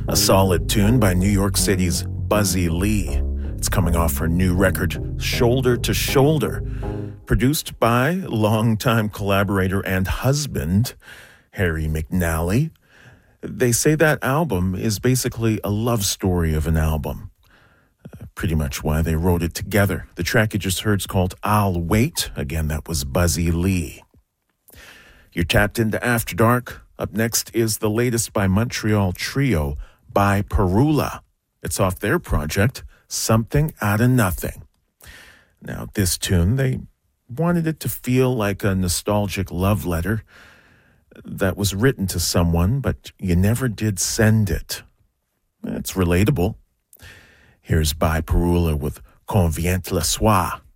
A solid tune by New York City's Buzzy Lee. It's coming off her new record, Shoulder to Shoulder, produced by longtime collaborator and husband, Harry McNally. They say that album is basically a love story of an album. Pretty much why they wrote it together. The track you just heard is called I'll Wait. Again, that was Buzzy Lee. You're tapped into After Dark. Up next is the latest by Montreal trio, By Perula. It's off their project, Something Outta Nothing. Now, this tune, they wanted it to feel like a nostalgic love letter that was written to someone, but you never did send it. It's relatable. Here's By Perula with Quand vient le soir.